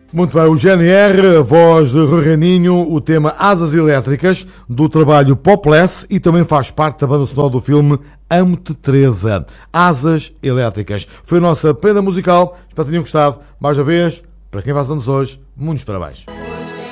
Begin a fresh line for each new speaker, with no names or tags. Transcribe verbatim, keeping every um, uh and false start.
Muito bem, o G N R, a voz de Rui Reininho, o tema Asas Elétricas, do trabalho Popless, e também faz parte da banda sonora do filme Amo-te Teresa. Asas Elétricas. Foi a nossa prenda musical, espero que tenham gostado. Mais uma vez, para quem faz anos hoje, muitos parabéns.